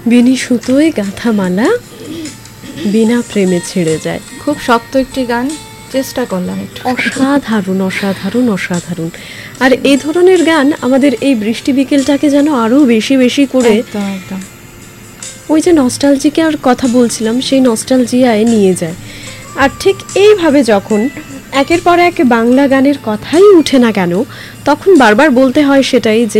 বিনি সুতোয় গাঁথা মালা বিনা প্রেমে ছেড়ে যায়। খুব শক্ত একটি গান, চেষ্টা করলাম একটু। অসাধারণ অসাধারণ অসাধারণ। আর এই ধরনের গান আমাদের এই বৃষ্টি বিকেলটাকে যেন আরো বেশি বেশি করে একদম একদম ওই যে নস্টালজিকার কথা বলছিলাম সেই নস্টালজিয়ায় নিয়ে যায়। আর ঠিক এইভাবে যখন একের পর এক বাংলা গানের কথাই উঠে না কেন, তখন বারবার বলতে হয় সেটাই যে